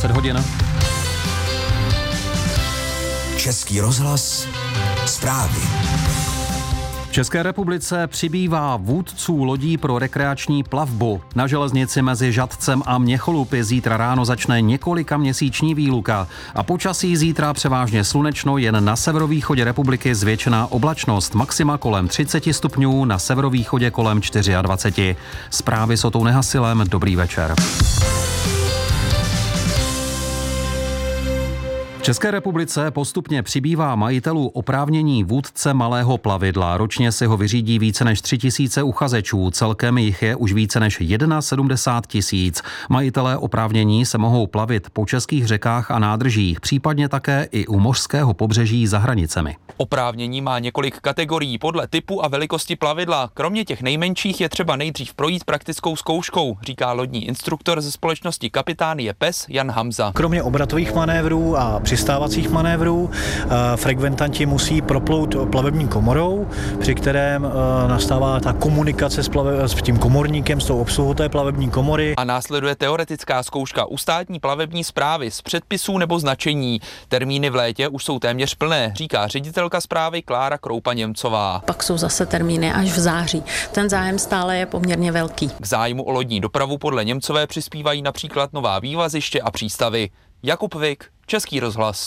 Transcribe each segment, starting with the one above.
20 hodin. Český rozhlas, zprávy. V České republice přibývá vůdců lodí pro rekreační plavbu. Na železnici mezi Žatcem a Měcholupy zítra ráno začne několikaměsíční výluka a počasí zítra převážně slunečno, jen na severovýchodě republiky zvětšená oblačnost, maxima kolem 30 stupňů, na severovýchodě kolem 24. Zprávy s Otou Nehasilem, dobrý večer. V České republice postupně přibývá majitelů oprávnění vůdce malého plavidla. Ročně si ho vyřídí více než 3 000 uchazečů. Celkem jich je už více než 71 000. Majitelé oprávnění se mohou plavit po českých řekách a nádržích, případně také i u mořského pobřeží za hranicemi. Oprávnění má několik kategorií podle typu a velikosti plavidla. Kromě těch nejmenších je třeba nejdřív projít praktickou zkouškou, říká lodní instruktor ze společnosti Kapitánie PES Jan Hamza. Kromě obratových manévrů a přistávacích manévrů frekventanti musí proplout plavební komorou, při kterém nastává ta komunikace s tím komorníkem, s tou obsluhou té plavební komory. A následuje teoretická zkouška u státní plavební správy z předpisů nebo značení. Termíny v létě už jsou téměř plné, říká ředitelka správy Klára Kroupa-Němcová. Pak jsou zase termíny až v září. Ten zájem stále je poměrně velký. K zájmu o lodní dopravu podle Němcové přispívají například nová vývaziště a přístavy. Jakub Vik, Český rozhlas.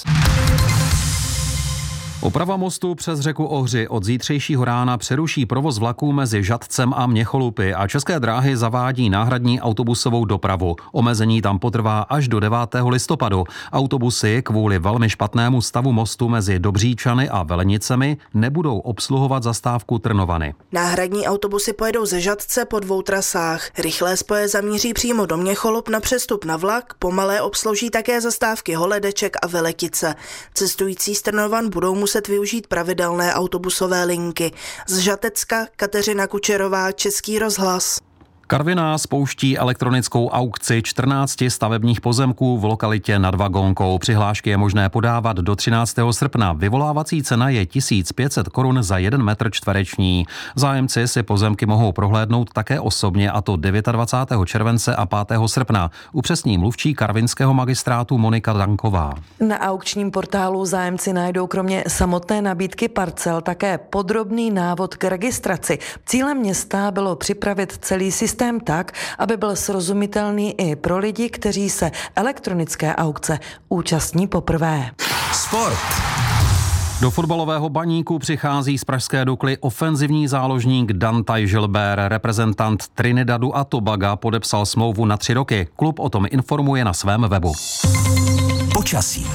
Oprava mostu přes řeku Ohři od zítřejšího rána přeruší provoz vlaků mezi Žatcem a Měcholupy a České dráhy zavádí náhradní autobusovou dopravu. Omezení tam potrvá až do 9. listopadu. Autobusy kvůli velmi špatnému stavu mostu mezi Dobříčany a Velenicemi nebudou obsluhovat zastávku Trnovany. Náhradní autobusy pojedou ze Žatce po 2 trasách. Rychlé spoje zamíří přímo do Měcholup na přestup na vlak, pomalé obslouží také zastávky Holedeček a Veletice. Cestující z Trnovan budou muset využít pravidelné autobusové linky. Z Žatecka Kateřina Kučerová, Český rozhlas. Karviná spouští elektronickou aukci 14 stavebních pozemků v lokalitě nad Vagonkou. Přihlášky je možné podávat do 13. srpna. Vyvolávací cena je 1500 korun za 1 metr čtvereční. Zájemci si pozemky mohou prohlédnout také osobně, a to 29. července a 5. srpna. Upřesní mluvčí karvinského magistrátu Monika Danková. Na aukčním portálu zájemci najdou kromě samotné nabídky parcel také podrobný návod k registraci. Cílem města bylo připravit celý systém tak, aby byl srozumitelný i pro lidi, kteří se elektronické aukce účastní poprvé. Sport. Do fotbalového Baníku přichází z pražské Dukly ofenzivní záložník Dantaj Gilbert. Reprezentant Trinidadu a Tobaga podepsal smlouvu na 3 roky. Klub o tom informuje na svém webu. Počasí.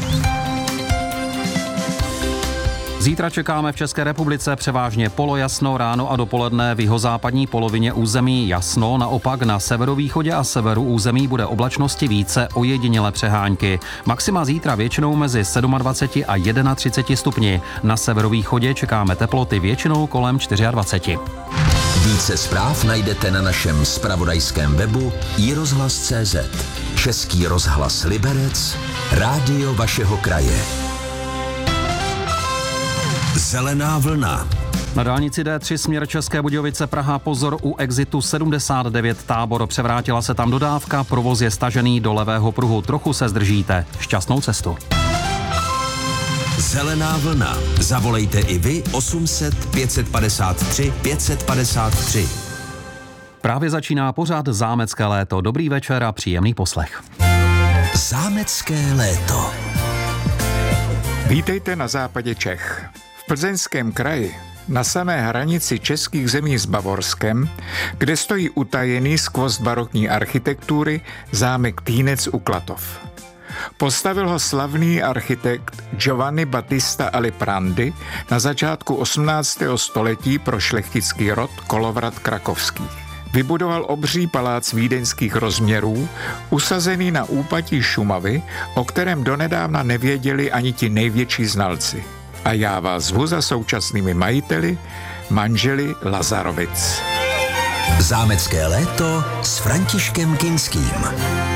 Zítra čekáme v České republice převážně polojasno, ráno a dopoledne v jihozápadní polovině území jasno, naopak na severovýchodě a severu území bude oblačnosti více, ojedinělé přehánky. Maxima zítra většinou mezi 27 a 31 stupni. Na severovýchodě čekáme teploty většinou kolem 24. Více zpráv najdete na našem zpravodajském webu iRozhlas.cz. Český rozhlas Liberec, rádio vašeho kraje. Zelená vlna. Na dálnici D3 směr České Budějovice Praha pozor u exitu 79 Tábor. Převrátila se tam dodávka, provoz je stažený do levého pruhu. Trochu se zdržíte. Šťastnou cestu. Zelená vlna. Zavolejte i vy 800 553 553. Právě začíná pořad Zámecké léto. Dobrý večer a příjemný poslech. Zámecké léto. Vítejte na západě Čech. V Plzeňském kraji, na samé hranici českých zemí s Bavorskem, kde stojí utajený skvost barokní architektury zámek Týnec u Klatov. Postavil ho slavný architekt Giovanni Battista Aliprandi na začátku 18. století pro šlechtický rod Kolovrat krakovský. Vybudoval obří palác vídeňských rozměrů, usazený na úpatí Šumavy, o kterém donedávna nevěděli ani ti největší znalci. A já vás zvu za současnými majiteli, manželi Lazarovic. Zámecké léto s Františkem Kinským.